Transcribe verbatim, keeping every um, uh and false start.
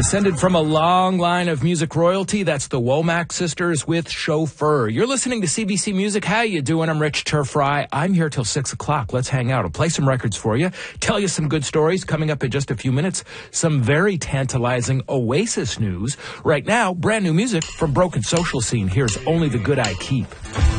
Descended from a long line of music royalty, that's the Womack sisters with Chauffeur. You're listening to C B C Music. How you doing? I'm Rich Turfry. I'm here till six o'clock. Let's hang out. I'll play some records for you, tell you some good stories. Coming up in just a few minutes, some very tantalizing Oasis news. Right now, brand new music from Broken Social Scene. Here's Only the Good I Keep.